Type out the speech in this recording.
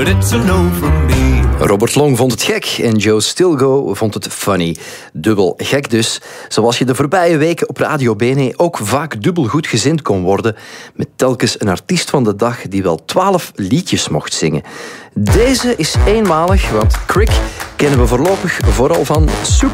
It's a no from me. Robert Long vond het gek en Joe Stilgo vond het funny. Dubbel gek dus. Zoals je de voorbije weken op Radio Bene ook vaak dubbel goed gezind kon worden, met telkens een artiest van de dag die wel 12 liedjes mocht zingen. Deze is eenmalig, want Crick kennen we voorlopig vooral van Super